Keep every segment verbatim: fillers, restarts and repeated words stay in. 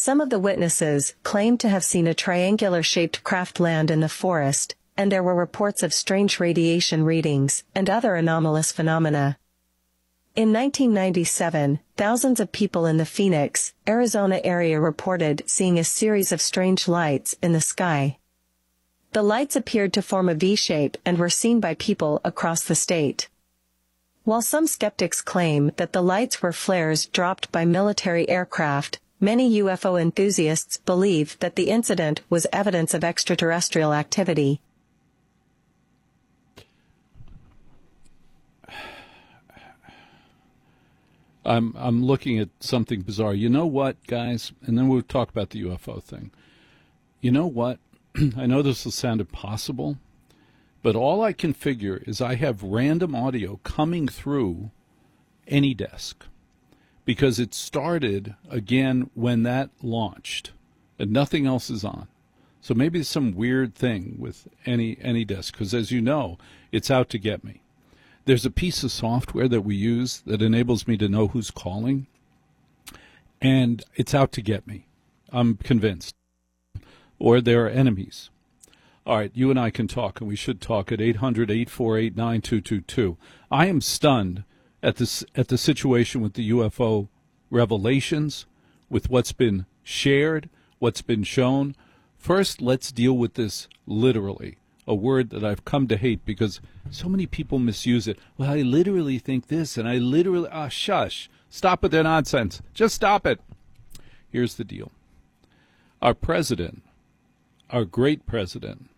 Some of the witnesses claimed to have seen a triangular-shaped craft land in the forest, and there were reports of strange radiation readings and other anomalous phenomena. In nineteen ninety-seven, thousands of people in the Phoenix, Arizona area reported seeing a series of strange lights in the sky. The lights appeared to form a V-shape and were seen by people across the state. While some skeptics claim that the lights were flares dropped by military aircraft, many U F O enthusiasts believe that the incident was evidence of extraterrestrial activity. I'm I'm looking at something bizarre. You know what, guys? And then we'll talk about the U F O thing. You know what? I know this will sound impossible, but all I can figure is I have random audio coming through AnyDesk because it started again when that launched and nothing else is on. So maybe it's some weird thing with any AnyDesk because, as you know, it's out to get me. There's a piece of software that we use that enables me to know who's calling, and it's out to get me. I'm convinced. Or there are enemies. All right, you and I can talk, and we should talk at eight hundred, eight four eight, nine two two two. I am stunned at this at the situation with the U F O revelations, with what's been shared, what's been shown. First, let's deal with this literally. A word that I've come to hate because so many people misuse it. Well, I literally think this, and I literally... Ah, shush. Stop with the nonsense. Just stop it. Here's the deal. Our president, our great president,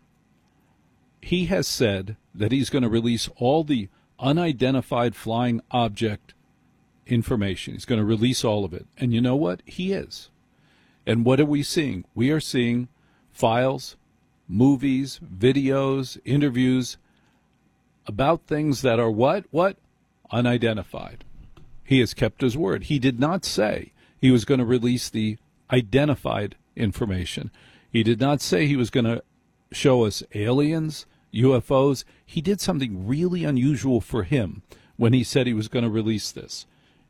he has said that he's going to release all the unidentified flying object information. He's going to release all of it. And you know what? He is. And what are we seeing? We are seeing files, movies, videos, interviews about things that are what? What? Unidentified. He has kept his word. He did not say he was going to release the identified information. He did not say he was going to show us aliens, U F Os. He did something really unusual for him when he said he was going to release this.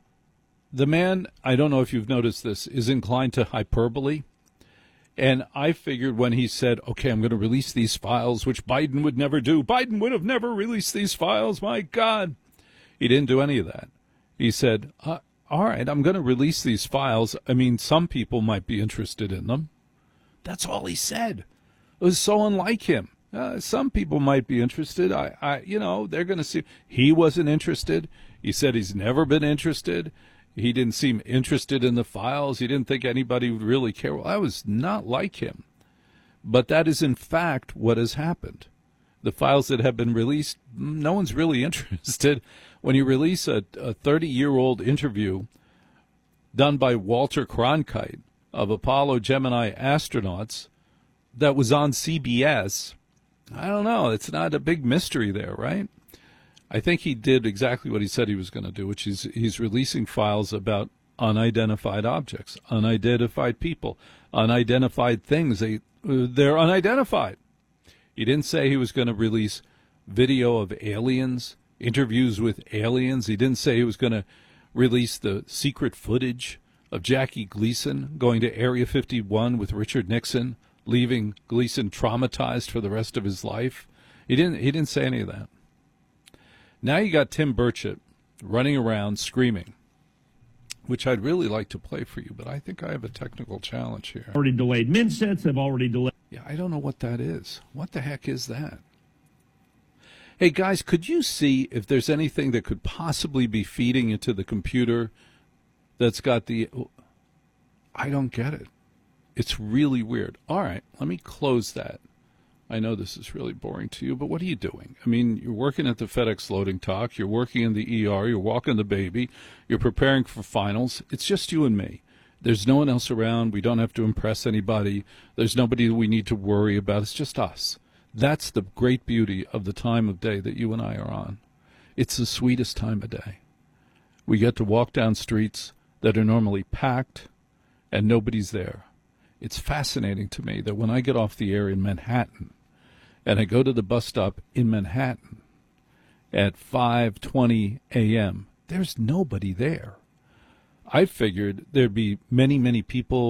The man, I don't know if you've noticed this, is inclined to hyperbole. And I figured when he said, okay, I'm going to release these files, which Biden would never do. Biden would have never released these files. My God. He didn't do any of that. He said, uh, all right, I'm going to release these files. I mean, some people might be interested in them. That's all he said. It was so unlike him. Uh, some people might be interested. I, I, you know, they're going to see. He wasn't interested. He said he's never been interested. He didn't seem interested in the files. He didn't think anybody would really care. Well, I was not like him. But that is, in fact, what has happened. The files that have been released, no one's really interested. When you release a thirty-year-old interview done by Walter Cronkite of Apollo Gemini astronauts that was on C B S, I don't know. It's not a big mystery there, right? I think he did exactly what he said he was going to do, which is he's releasing files about unidentified objects, unidentified people, unidentified things. They, they're unidentified. He didn't say he was going to release video of aliens, interviews with aliens. He didn't say he was going to release the secret footage of Jackie Gleason going to Area fifty-one with Richard Nixon, leaving Gleason traumatized for the rest of his life. He didn't, he didn't say any of that. Now you got Tim Burchett running around screaming, which I'd really like to play for you, but I think I have a technical challenge here. Already delayed. Minsets have already delayed. Yeah, I don't know what that is. What the heck is that? Hey, guys, could you see if there's anything that could possibly be feeding into the computer that's got the... I don't get it. It's really weird. All right, let me close that. I know this is really boring to you, but what are you doing? I mean, you're working at the FedEx loading dock, you're working in the E R, you're walking the baby, you're preparing for finals. It's just you and me. There's no one else around. We don't have to impress anybody. There's nobody that we need to worry about. It's just us. That's the great beauty of the time of day that you and I are on. It's the sweetest time of day. We get to walk down streets that are normally packed and nobody's there. It's fascinating to me that when I get off the air in Manhattan and I go to the bus stop in Manhattan at five twenty a.m., there's nobody there. I figured there'd be many, many people